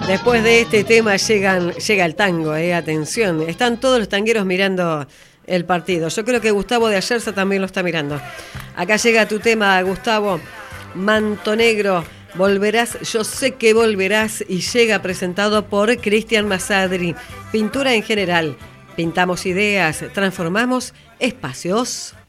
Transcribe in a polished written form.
Después de este tema llega el tango, atención. Están todos los tangueros mirando el partido. Yo creo que Gustavo de Ayerza también lo está mirando. Acá llega tu tema, Gustavo. Manto Negro, volverás, yo sé que volverás, y llega presentado por Cristian Masadri. Pintura en general. Pintamos ideas, transformamos espacios.